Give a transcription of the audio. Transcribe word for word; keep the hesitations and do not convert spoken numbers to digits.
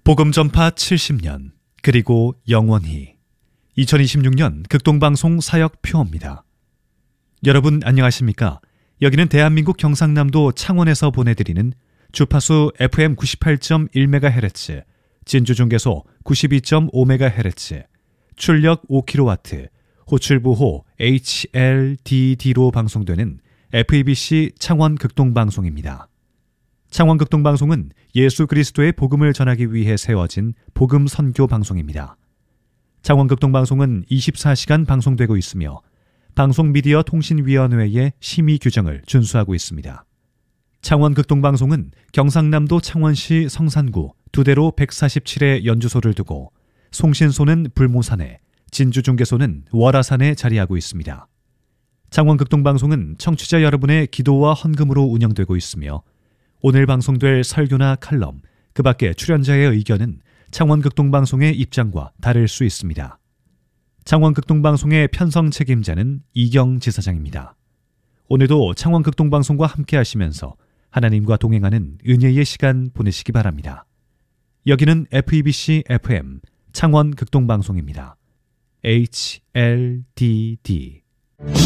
복음 전파 칠십 년, 그리고 영원히. 이천이십육 년 극동방송 사역 표어입니다. 여러분 안녕하십니까? 여기는 대한민국 경상남도 창원에서 보내드리는 주파수 에프엠 구십팔 점 일 메가헤르츠, 진주중계소 구십이 점 오 메가헤르츠, 출력 오 킬로와트, 호출부호 에이치엘디디로 방송되는 에프이비씨 창원 극동방송입니다. 창원 극동방송은 예수 그리스도의 복음을 전하기 위해 세워진 복음 선교 방송입니다. 창원 극동방송은 이십사 시간 방송되고 있으며 방송미디어 통신위원회의 심의 규정을 준수하고 있습니다. 창원 극동방송은 경상남도 창원시 성산구 두대로 백사십칠 회 연주소를 두고 송신소는 불모산에, 진주중계소는 월화산에 자리하고 있습니다. 창원 극동방송은 청취자 여러분의 기도와 헌금으로 운영되고 있으며 오늘 방송될 설교나 칼럼, 그 밖에 출연자의 의견은 창원 극동방송의 입장과 다를 수 있습니다. 창원 극동방송의 편성 책임자는 이경 지사장입니다. 오늘도 창원 극동방송과 함께 하시면서 하나님과 동행하는 은혜의 시간 보내시기 바랍니다. 여기는 에프이비씨 에프엠 창원 극동방송입니다. 에이치엘디디